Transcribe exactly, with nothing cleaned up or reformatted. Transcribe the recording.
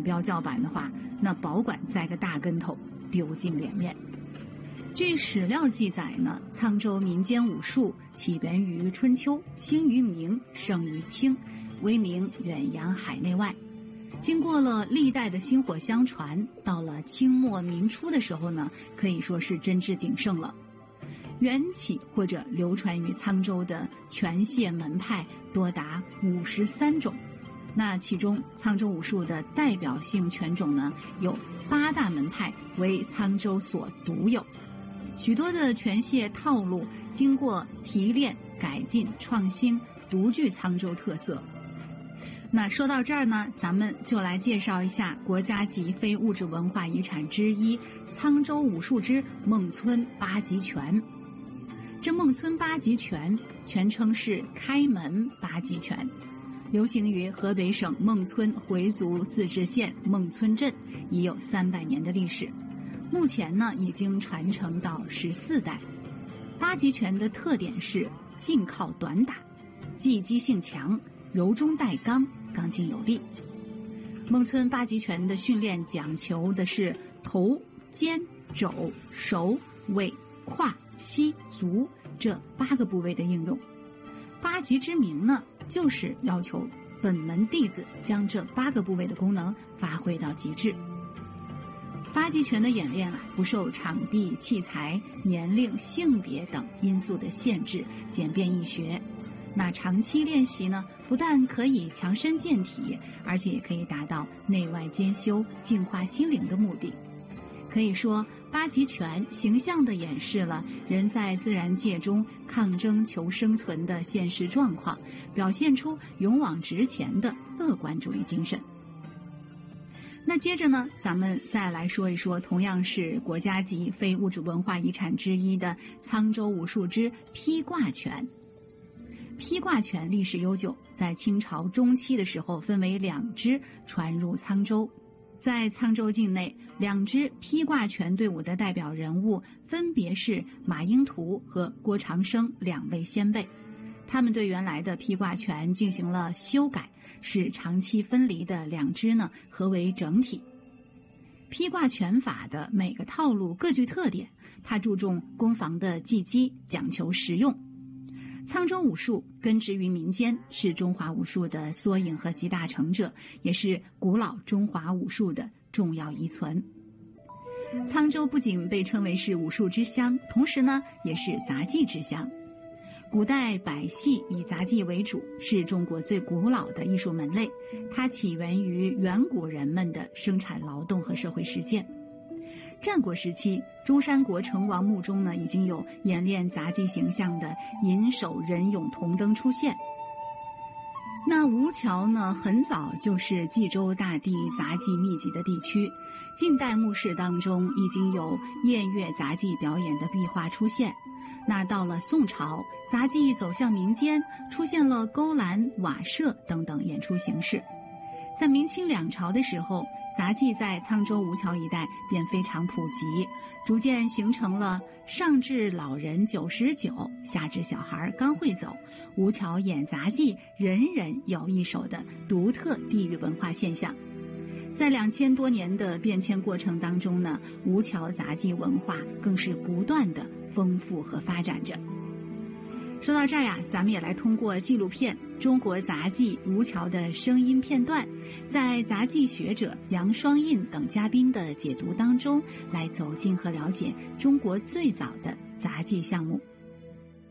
反标叫板的话，那保管栽个大跟头，丢尽脸面。据史料记载呢，沧州民间武术起源于春秋，兴于明，盛于清，威名远扬海内外。经过了历代的薪火相传，到了清末明初的时候呢，可以说是真至鼎盛了。缘起或者流传于沧州的拳械门派多达五十三种，那其中沧州武术的代表性拳种呢，有八大门派为沧州所独有，许多的拳械套路经过提炼、改进、创新，独具沧州特色。那说到这儿呢，咱们就来介绍一下国家级非物质文化遗产之一沧州武术之孟村八极拳。这孟村八极拳全称是开门八极拳，流行于河北省孟村回族自治县孟村镇，已有三百年的历史。目前呢，已经传承到十四代。八极拳的特点是近靠短打，技击性强，柔中带刚，刚劲有力。孟村八极拳的训练讲求的是头、肩、肘、手、尾、胯、膝、足这八个部位的应用。八极之名呢，就是要求本门弟子将这八个部位的功能发挥到极致。八极拳的演练啊，不受场地、器材、年龄、性别等因素的限制，简便易学。那长期练习呢，不但可以强身健体，而且也可以达到内外兼修、净化心灵的目的。可以说，八极拳形象地演示了人在自然界中抗争求生存的现实状况，表现出勇往直前的乐观主义精神。那接着呢，咱们再来说一说同样是国家级非物质文化遗产之一的沧州武术之披挂拳。披挂拳历史悠久，在清朝中期的时候分为两支传入沧州。在沧州境内，两支披挂拳队伍的代表人物分别是马应图和郭长生两位先辈。他们对原来的披挂拳进行了修改，使长期分离的两支呢合为整体。披挂拳法的每个套路各具特点，它注重攻防的技击，讲求实用。沧州武术根植于民间，是中华武术的缩影和集大成者，也是古老中华武术的重要遗存。沧州不仅被称为是武术之乡，同时呢也是杂技之乡。古代百戏以杂技为主，是中国最古老的艺术门类，它起源于远古人们的生产劳动和社会实践。战国时期，中山国成王墓中呢，已经有演练杂技形象的银手人俑铜灯出现。那吴桥呢，很早就是冀州大地杂技密集的地区，近代墓室当中已经有宴乐杂技表演的壁画出现。那到了宋朝，杂技走向民间，出现了勾栏、瓦舍等等演出形式。在明清两朝的时候，杂技在沧州吴桥一带便非常普及，逐渐形成了上至老人九十九，下至小孩刚会走，吴桥演杂技人人有一手的独特地域文化现象。在两千多年的变迁过程当中呢，吴桥杂技文化更是不断的丰富和发展着。说到这儿呀、啊，咱们也来通过纪录片《中国杂技吴桥》的声音片段，在杂技学者杨双印等嘉宾的解读当中，来走进和了解中国最早的杂技项目。